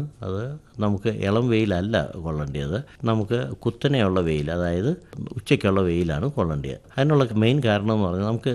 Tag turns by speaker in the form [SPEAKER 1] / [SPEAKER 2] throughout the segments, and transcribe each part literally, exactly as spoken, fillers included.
[SPEAKER 1] അത് നമുക്ക് ഇളം വെയിലല്ല കൊള്ളേണ്ടത്, നമുക്ക് കുത്തനെയുള്ള വെയിൽ, അതായത് ഉച്ചയ്ക്കുള്ള വെയിലാണ് കൊള്ളേണ്ടത്. അതിനുള്ള മെയിൻ കാരണം എന്ന് പറഞ്ഞാൽ നമുക്ക്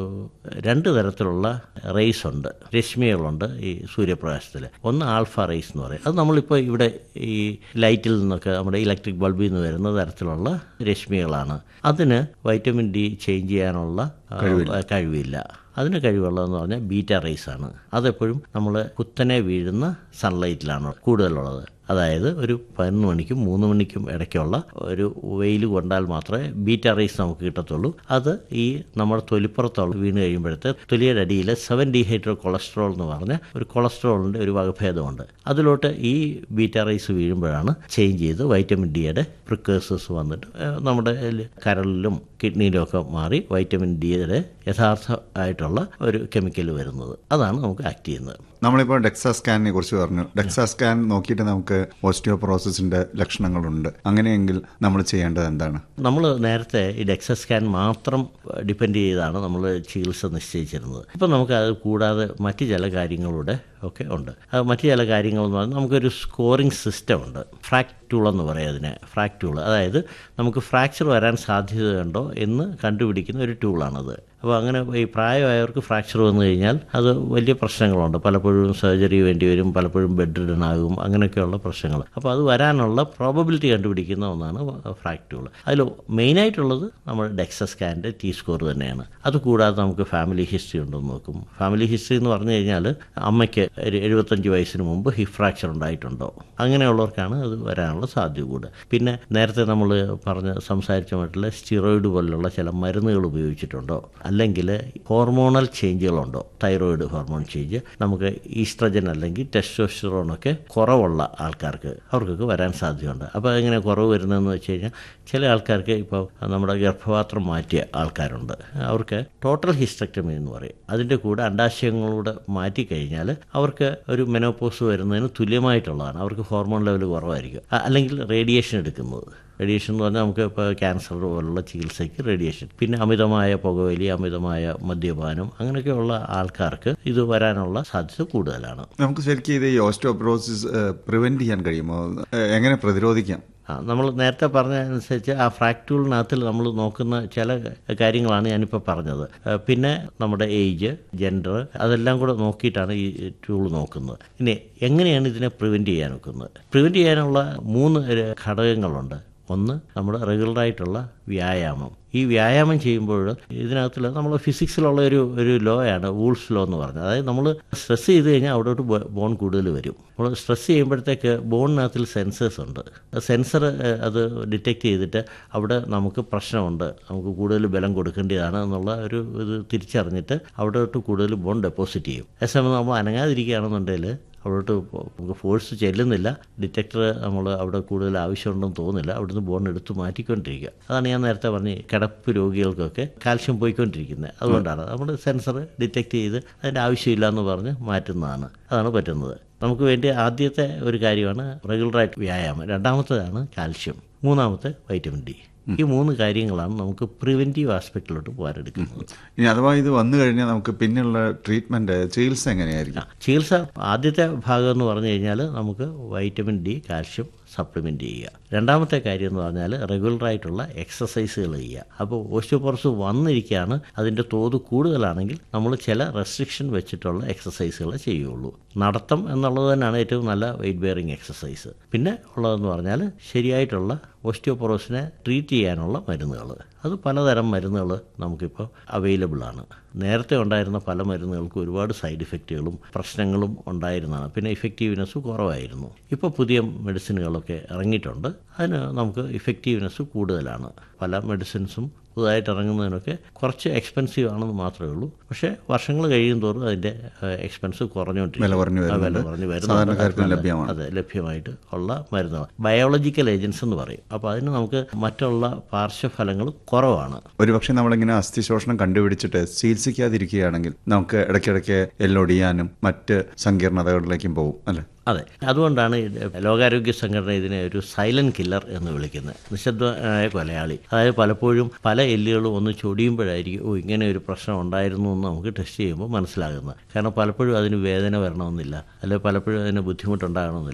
[SPEAKER 1] രണ്ട് തരത്തിലുള്ള റേസ് ഉണ്ട്, രശ്മികളുണ്ട് ഈ സൂര്യപ്രകാശത്തിൽ. ഒന്ന് ആൽഫ റേസ് എന്ന് പറയും. അത് നമ്മളിപ്പോൾ ഇവിടെ ഈ ലൈറ്റിൽ നിന്നൊക്കെ നമ്മുടെ ഇലക്ട്രിക് ബൾബിൽ നിന്ന് വരുന്ന തരത്തിലുള്ള രശ്മികളാണ്. അതിന് വൈറ്റമിൻ ഡി ചേഞ്ച് ചെയ്യാനുള്ള കഴിവില്ല. അതിന് കഴിവുള്ളതെന്ന് പറഞ്ഞാൽ ബീറ്റ റേസ് ആണ്. അതെപ്പോഴും നമ്മൾ കുത്തനെ വീഴുന്ന സൺലൈറ്റിലാണ് കൂടുതലുള്ളത്. അതായത് ഒരു പതിനൊന്ന് മണിക്കും മൂന്ന് മണിക്കും ഇടയ്ക്കുള്ള ഒരു വെയിൽ കൊണ്ടാൽ മാത്രമേ ബീറ്റ റേസ് നമുക്ക് കിട്ടത്തുള്ളൂ. അത് ഈ നമ്മുടെ തൊലിപ്പുറത്തുള്ള വീണ് കഴിയുമ്പോഴത്തെ തൊലിയുടെ അടിയിൽ സെവൻ ഡീഹൈഡ്രോ കൊളസ്ട്രോൾ എന്ന് പറഞ്ഞ ഒരു കൊളസ്ട്രോളിൻ്റെ ഒരു വകഭേദമുണ്ട്. അതിലോട്ട് ഈ ബീറ്റ റേസ് വീഴുമ്പോഴാണ് ചേഞ്ച് ചെയ്ത് വൈറ്റമിൻ ഡിയുടെ പ്രിക്കേഴ്സേഴ്സ് വന്നിട്ട് നമ്മുടെ കരളിലും കിഡ്നിയിലും ഒക്കെ മാറി വൈറ്റമിൻ ഡിയുടെ യഥാർത്ഥ ആയിട്ടുള്ള ഒരു കെമിക്കൽ വരുന്നത്. അതാണ് നമുക്ക് ആക്ട് ചെയ്യുന്നത്.
[SPEAKER 2] നമ്മളിപ്പോൾ ഡെക്സാ സ്കാനിനെ കുറിച്ച് പറഞ്ഞു. ഡെക്സാ സ്കാൻ നോക്കിയിട്ട് നമുക്ക് ഓസ്റ്റിയോപൊറോസിസിന്റെ ലക്ഷണങ്ങളുണ്ട്. അങ്ങനെയെങ്കിൽ നമ്മൾ ചെയ്യേണ്ടത് എന്താണ്?
[SPEAKER 1] നമ്മൾ നേരത്തെ ഈ ഡെക്സാ സ്കാൻ മാത്രം ഡിപ്പെൻഡ് ചെയ്താണ് നമ്മൾ ചികിത്സ നിശ്ചയിച്ചിരുന്നത്. ഇപ്പം നമുക്ക് അത് കൂടാതെ മറ്റ് ചില കാര്യങ്ങളുടെ ഒക്കെ ഉണ്ട്. അത് മറ്റ് ചില കാര്യങ്ങളെന്ന് പറഞ്ഞാൽ നമുക്കൊരു സ്കോറിംഗ് സിസ്റ്റം ഉണ്ട്. ഫ്രാക്ടൂൾ എന്ന് പറയും അതിനെ. ഫ്രാക്ടൂൾ അതായത് നമുക്ക് ഫ്രാക്ചർ വരാൻ സാധ്യതയുണ്ടോ എന്ന് കണ്ടുപിടിക്കുന്ന ഒരു ടൂളാണത്. അപ്പോൾ അങ്ങനെ ഈ പ്രായമായവർക്ക് ഫ്രാക്ചർ വന്നു കഴിഞ്ഞാൽ അത് വലിയ പ്രശ്നങ്ങളുണ്ട്. പലപ്പോഴും സർജറി വേണ്ടി വരും, പലപ്പോഴും ബെഡ് റിഡൻ ആകും, അങ്ങനെയൊക്കെയുള്ള പ്രശ്നങ്ങൾ. അപ്പോൾ അത് വരാനുള്ള പ്രോബബിലിറ്റി കണ്ടുപിടിക്കുന്ന ഒന്നാണ് ഫ്രാക്ടൂൾ. അതിൽ മെയിനായിട്ടുള്ളത് നമ്മൾ ഡെക്സാ സ്കാനിൻ്റെ ടി സ്കോർ തന്നെയാണ്. അതുകൂടാതെ നമുക്ക് ഫാമിലി ഹിസ്റ്ററി ഉണ്ടെന്ന് നോക്കും. ഫാമിലി ഹിസ്റ്ററി എന്ന് പറഞ്ഞു കഴിഞ്ഞാൽ അമ്മയ്ക്ക് ഒരു എഴുപത്തഞ്ച് വയസ്സിന് മുമ്പ് ഹിപ്പ് ഫ്രാക്ചർ ഉണ്ടായിട്ടുണ്ടോ, അങ്ങനെയുള്ളവർക്കാണ് അത് വരാനുള്ള സാധ്യത കൂടുതൽ. പിന്നെ നേരത്തെ നമ്മൾ പറഞ്ഞ് സംസാരിച്ചുമായിട്ടുള്ള സ്റ്റിറോയിഡ് പോലുള്ള ചില മരുന്നുകൾ ഉപയോഗിച്ചിട്ടുണ്ടോ, അല്ലെങ്കിൽ ഹോർമോണൽ ചേഞ്ചുകളുണ്ടോ, തൈറോയിഡ് ഹോർമോൺ ചേഞ്ച്, നമുക്ക് ഈസ്ട്രജൻ അല്ലെങ്കിൽ ടെസ്റ്റോസ്റ്ററോണൊക്കെ കുറവുള്ള ആൾക്കാർക്ക് അവർക്കൊക്കെ വരാൻ സാധ്യതയുണ്ട്. അപ്പോൾ അതെങ്ങനെ കുറവ് വരുന്നതെന്ന് വെച്ച് കഴിഞ്ഞാൽ ചില ആൾക്കാർക്ക് ഇപ്പോൾ നമ്മുടെ ഗർഭപാത്രം മാറ്റിയ ആൾക്കാരുണ്ട്. അവർക്ക് ടോട്ടൽ ഹിസ്റ്റക്ടമി എന്ന് പറയും. അതിൻ്റെ കൂടെ അണ്ടാശയങ്ങളൂടെ മാറ്റിക്കഴിഞ്ഞാൽ അവർക്ക് ഒരു മെനോപോസ് വരുന്നതിന് തുല്യമായിട്ടുള്ളതാണ്. അവർക്ക് ഹോർമോൺ ലെവൽ കുറവായിരിക്കും. അല്ലെങ്കിൽ റേഡിയേഷൻ എടുക്കുന്നത്. റേഡിയേഷൻ എന്ന് പറഞ്ഞാൽ നമുക്ക് ഇപ്പോൾ ക്യാൻസർ പോലുള്ള ചികിത്സയ്ക്ക് റേഡിയേഷൻ, പിന്നെ അമിതമായ പുകവലി, അമിതമായ മദ്യപാനം, അങ്ങനെയൊക്കെയുള്ള ആൾക്കാർക്ക് ഇത് വരാനുള്ള സാധ്യത കൂടുതലാണ്.
[SPEAKER 2] നമുക്ക് ശരിക്കും ഇത് ഈ ഓസ്റ്റിയോപൊറോസിസ് പ്രിവെന്റ് ചെയ്യാൻ കഴിയുമോ? എങ്ങനെ പ്രതിരോധിക്കാം?
[SPEAKER 1] ആ നമ്മൾ നേരത്തെ പറഞ്ഞതനുസരിച്ച് ആ ഫ്രാക്ടൂളിനകത്തിൽ നമ്മൾ നോക്കുന്ന ചില കാര്യങ്ങളാണ് ഞാനിപ്പോൾ പറഞ്ഞത്. പിന്നെ നമ്മുടെ ഏജ്, ജെൻഡർ, അതെല്ലാം കൂടെ നോക്കിയിട്ടാണ് ഈ ടൂൾ നോക്കുന്നത്. ഇനി എങ്ങനെയാണ് ഇതിനെ പ്രിവെൻറ്റ് ചെയ്യാൻ നോക്കുന്നത്? പ്രിവെൻറ്റ് ചെയ്യാനുള്ള മൂന്ന് ഘടകങ്ങളുണ്ട്. ഒന്ന് നമ്മുടെ റെഗുലറായിട്ടുള്ള വ്യായാമം. ഈ വ്യായാമം ചെയ്യുമ്പോൾ ഇതിനകത്തുള്ള നമ്മൾ ഫിസിക്സിലുള്ള ഒരു ഒരു ലോ ആണ് വൂൾസ് ലോ എന്ന് പറഞ്ഞത്. അതായത് നമ്മൾ സ്ട്രെസ് ചെയ്ത് കഴിഞ്ഞാൽ അവിടോട്ട് ബോൺ കൂടുതൽ വരും. നമ്മൾ സ്ട്രെസ് ചെയ്യുമ്പോഴത്തേക്ക് ബോണിനകത്തിൽ സെൻസേഴ്സ് ഉണ്ട്. സെൻസർ അത് ഡിറ്റക്റ്റ് ചെയ്തിട്ട് അവിടെ നമുക്ക് പ്രശ്നമുണ്ട്, നമുക്ക് കൂടുതൽ ബലം കൊടുക്കേണ്ടതാണ് എന്നുള്ള ഒരു ഇത് തിരിച്ചറിഞ്ഞിട്ട് അവിടോട്ട് കൂടുതൽ ബോൺ ഡെപ്പോസിറ്റ് ചെയ്യും. അതേസമയം നമ്മൾ അനങ്ങാതിരിക്കുകയാണെന്നുണ്ടെങ്കിൽ അവിടോട്ട് നമുക്ക് ഫോഴ്സ് ചെല്ലുന്നില്ല, ഡിറ്റക്ടർ നമ്മൾ അവിടെ കൂടുതൽ ആവശ്യമുണ്ടെന്ന് തോന്നുന്നില്ല, അവിടുന്ന് ബോൺ എടുത്ത് മാറ്റിക്കൊണ്ടിരിക്കുക. അതാണ് ഞാൻ നേരത്തെ പറഞ്ഞ് കിടപ്പ് രോഗികൾക്കൊക്കെ കാൽഷ്യം പോയിക്കൊണ്ടിരിക്കുന്നത്. അതുകൊണ്ടാണ് നമ്മൾ സെൻസർ ഡിറ്റക്ട് ചെയ്ത് അതിൻ്റെ ആവശ്യമില്ല എന്ന് പറഞ്ഞ് മാറ്റുന്നതാണ്. അതാണ് പറ്റുന്നത്. നമുക്ക് വേണ്ടി ആദ്യത്തെ ഒരു കാര്യമാണ് റെഗുലറായിട്ട് വ്യായാമം, രണ്ടാമത്തേതാണ് കാൽഷ്യം, മൂന്നാമത്തെ വൈറ്റമിൻ ഡി. ഈ മൂന്ന് കാര്യങ്ങളാണ് നമുക്ക് പ്രിവെന്റീവ് ആസ്പെക്റ്റിലോട്ട് പോകാനെടുക്കുന്നത്.
[SPEAKER 2] ഇനി അഥവാ ഇത് വന്നു കഴിഞ്ഞാൽ നമുക്ക് പിന്നെയുള്ള ട്രീറ്റ്മെന്റ്, ചികിത്സ എങ്ങനെയായിരിക്കും?
[SPEAKER 1] ചികിത്സ ആദ്യത്തെ ഭാഗം എന്ന് പറഞ്ഞു കഴിഞ്ഞാൽ നമുക്ക് വൈറ്റമിൻ ഡി, കാൽഷ്യം സപ്ലിമെൻറ്റ് ചെയ്യുക. രണ്ടാമത്തെ കാര്യം എന്ന് പറഞ്ഞാൽ റെഗുലറായിട്ടുള്ള എക്സസൈസുകൾ ചെയ്യുക. അപ്പോൾ ഓസ്റ്റിയോപൊറോസിസ് വന്നിരിക്കുകയാണ്, അതിൻ്റെ തോത് കൂടുതലാണെങ്കിൽ നമ്മൾ ചില റെസ്ട്രിക്ഷൻ വെച്ചിട്ടുള്ള എക്സസൈസുകൾ ചെയ്യുള്ളൂ. നടത്തം എന്നുള്ളത് തന്നെയാണ് ഏറ്റവും നല്ല വെയിറ്റ് ബെയറിങ് എക്സസൈസ്. പിന്നെ ഉള്ളതെന്ന് പറഞ്ഞാൽ ശരിയായിട്ടുള്ള ഓസ്റ്റിയോപൊറോസിനെ ട്രീറ്റ് ചെയ്യാനുള്ള മരുന്നുകൾ. അത് പലതരം മരുന്നുകൾ നമുക്കിപ്പോൾ അവൈലബിൾ ആണ്. നേരത്തെ ഉണ്ടായിരുന്ന പല മരുന്നുകൾക്കും ഒരുപാട് സൈഡ് ഇഫക്റ്റുകളും പ്രശ്നങ്ങളും ഉണ്ടായിരുന്നതാണ്. പിന്നെ ഇഫക്റ്റീവ്നെസ് കുറവായിരുന്നു. ഇപ്പോൾ പുതിയ മെഡിസിനുകളൊക്കെ ഇറങ്ങിയിട്ടുണ്ട്. അതിന് നമുക്ക് ഇഫക്റ്റീവ്നെസ് കൂടുതലാണ്. പല മെഡിസിൻസും പുതുതായിട്ട് ഇറങ്ങുന്നതിനൊക്കെ കുറച്ച് എക്സ്പെൻസീവ് ആണെന്ന് മാത്രമേ ഉള്ളൂ. പക്ഷേ വർഷങ്ങൾ കഴിയും തോറും അതിൻ്റെ എക്സ്പെൻസ് കുറഞ്ഞുകൊണ്ടിരിക്കും. വില കുറഞ്ഞു വരുന്നത് അതെ ലഭ്യമായിട്ട് ഉള്ള മരുന്നുകൾ ബയോളജിക്കൽ ഏജൻസ് എന്ന് പറയും. അപ്പോൾ അതിന് നമുക്ക് മറ്റുള്ള പാർശ്വഫലങ്ങൾ കുറവാണ്.
[SPEAKER 2] ഒരുപക്ഷെ നമ്മളിങ്ങനെ അസ്ഥിശോഷണം കണ്ടുപിടിച്ചിട്ട് ചികിത്സിക്കാതിരിക്കുകയാണെങ്കിൽ നമുക്ക് ഇടയ്ക്കിടയ്ക്ക് എല്ലൊടിയാനും മറ്റ് സങ്കീർണതകളിലേക്കും പോകും അല്ലേ?
[SPEAKER 1] അതെ, അതുകൊണ്ടാണ് ലോകാരോഗ്യ സംഘടന ഇതിനെ ഒരു സൈലന്റ് കില്ലർ എന്ന് വിളിക്കുന്നത്, നിശബ്ദമായ കൊലയാളി. അതായത് പലപ്പോഴും പല എല്ലുകളും ഒന്ന് ചൊടിയുമ്പോഴായിരിക്കും ഓ ഇങ്ങനെ ഒരു പ്രശ്നം ഉണ്ടായിരുന്നു എന്ന് നമുക്ക് ടെസ്റ്റ് ചെയ്യുമ്പോൾ മനസ്സിലാകുന്നത്. കാരണം പലപ്പോഴും അതിന് വേദന വരണമെന്നില്ല, അല്ലെങ്കിൽ പലപ്പോഴും അതിന് ബുദ്ധിമുട്ടുണ്ടാകണമെന്നില്ല.